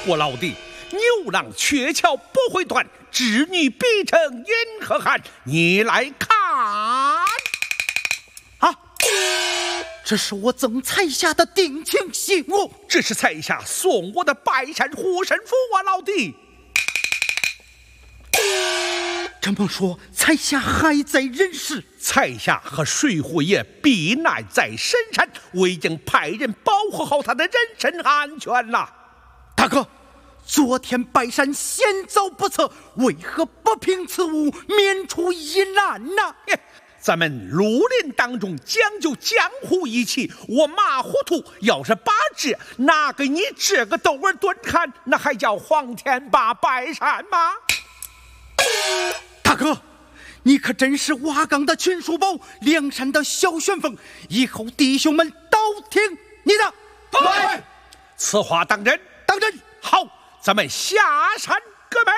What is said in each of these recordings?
我老弟，牛郎鹊桥不会断，织女必成银河汉。你来看啊！这是我赠彩霞的定情信物， 这是彩霞送我的拜山护身符啊，老弟。 这么说，彩霞还在人世？ 彩霞和水虎爷避难在深山，我已经派人保护好他的人身安全了。 大哥，昨天拜山险遭不测，为何不凭此物免除一难呢？ 咱们绿林当中讲究江湖义气，我马虎兔要是把这拿给你这个窦尔敦看，那还叫黄天霸拜山吗？ 大哥，你可真是瓦岗的秦叔宝，梁山的小旋风，以后弟兄们都听你的。 对，此话当真？ 当真。 好，咱们下山各位。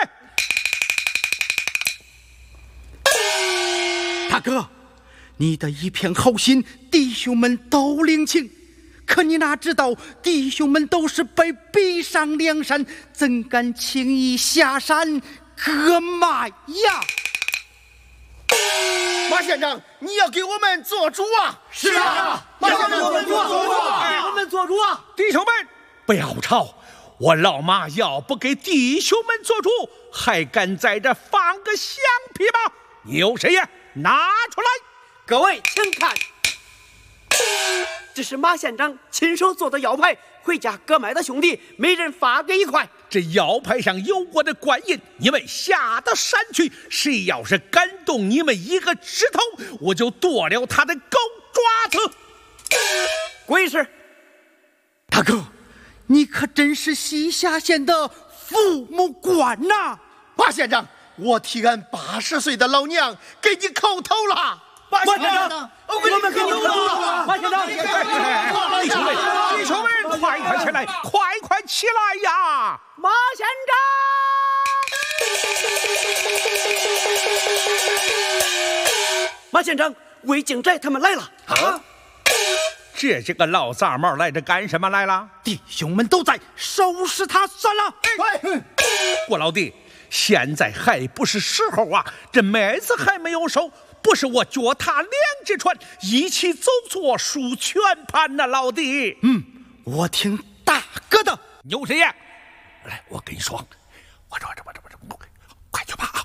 大哥，你的一片好心，弟兄们都领情。可你哪知道，弟兄们都是被逼上梁山，怎敢轻易下山割脉呀？ 马县长，你要给我们做主啊！ 是啊， 马县长，给我们做主啊！ 给我们做主啊！ 弟兄们，不要吵！我老马要不给弟兄们做主，还敢在这放个响屁吗？牛师爷，拿出来！ 各位请看，这是马县长亲手做的腰牌，回家各卖的兄弟每人发给1块。 这腰牌上有我的官印，你们下到山去，谁要是敢动你们一个指头，我就剁了他的狗爪子。 贵是大哥，你可真是西夏县的父母官呐！ 马县长，我替俺80岁的老娘给你叩头了。 马县长，我们给你叩头了。马县长， 弟兄们，快起来，快起来呀！ 马县长，马县长，魏景斋他们来了啊！ 这几个老杂毛来这干什么来了？ 弟兄们都在，收拾他算了。 我老弟，现在还不是时候啊！这麦子还没有收，不是我脚踏2只船，一起走错输全盘呐，老弟。 我听大哥的。 牛师爷，来，我跟你说，我这，快去吧啊！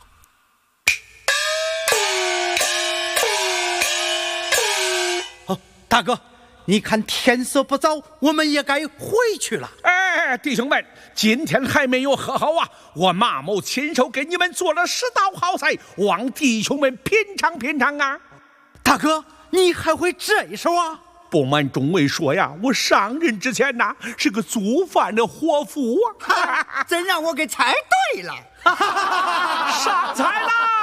大哥，你看天色不早，我们也该回去了。 哎，弟兄们，今天还没有喝好啊！我马某亲手给你们做了10道好菜，望弟兄们品尝品尝啊！ 大哥，你还会这一手啊？ 不瞒众位说呀，我上任之前呐，是个做饭的伙夫啊！ 真让我给猜对了！ 上菜啦！